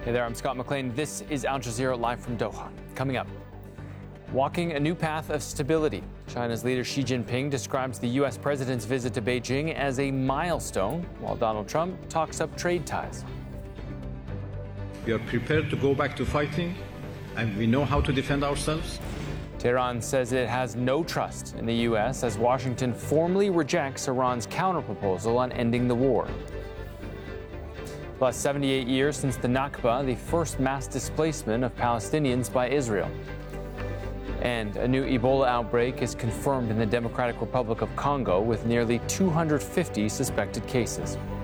Hey there, I'm Scott McLean. This is Al Jazeera live from Doha. Coming up, walking a new path of stability. China's leader Xi Jinping describes the U.S. president's visit to Beijing as a milestone, while Donald Trump talks up trade ties. We are prepared to go back to fighting, and we know how to defend ourselves. Tehran says it has no trust in the U.S. as Washington formally rejects Iran's counterproposal on ending the war. Plus 78 years since the Nakba, the first mass displacement of Palestinians by Israel. And a new Ebola outbreak is confirmed in the Democratic Republic of Congo with nearly 250 suspected cases.